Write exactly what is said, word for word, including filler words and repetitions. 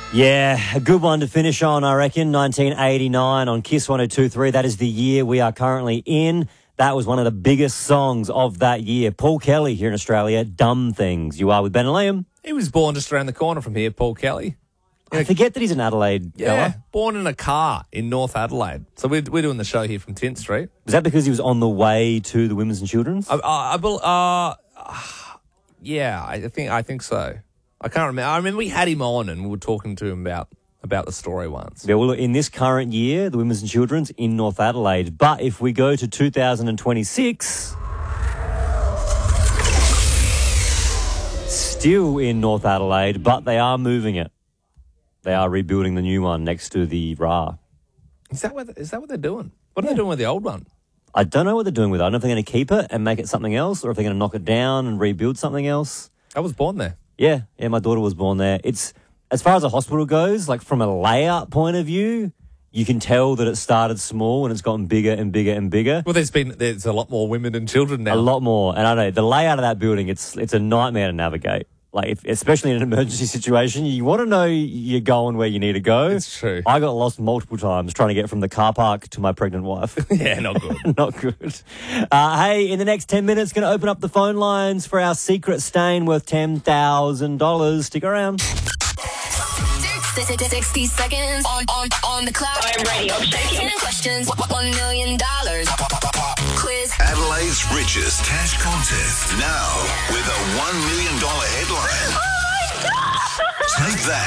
Yeah, a good one to finish on, I reckon. nineteen eighty-nine on Kiss one oh two point three. That is the year we are currently in. That was one of the biggest songs of that year. Paul Kelly here in Australia, Dumb Things. You are with Ben and Liam. He was born just around the corner from here, Paul Kelly. I forget that he's an Adelaide Yeah, fella. born in a car in North Adelaide. So we're, we're doing the show here from Tint Street. Was that because he was on the way to the Women's and Children's? I, I, I bel- uh, yeah, I think I think so. I can't remember. I remember we had him on and we were talking to him about, about the story once. Yeah, well, in this current year, the Women's and Children's in North Adelaide. But if we go to two thousand twenty-six, still in North Adelaide, but they are moving it. They are rebuilding the new one next to the R A. Is that what, is that what they're doing? What are Yeah. they doing with the old one? I don't know what they're doing with it. I don't know if they're going to keep it and make it something else or if they're going to knock it down and rebuild something else. I was born there. Yeah, yeah, my daughter was born there. It's, as far as a hospital goes, like from a layout point of view, you can tell that it started small and it's gotten bigger and bigger and bigger. Well, there's been there's a lot more women and children now. A lot more. And I know the layout of that building, it's it's a nightmare to navigate. Like, if, especially in an emergency situation, you want to know you're going where you need to go. It's true. I got lost multiple times trying to get from the car park to my pregnant wife. Yeah, not good. Not good. Uh, hey, in the next ten minutes, going to open up the phone lines for our secret stain worth ten thousand dollars. Stick around. sixty seconds on, on, on the clock. I'm ready. I'm shaking. ten questions. one million dollars. Quiz. Adelaide's richest cash contest now with a one million dollars headline. Oh my God! Take that.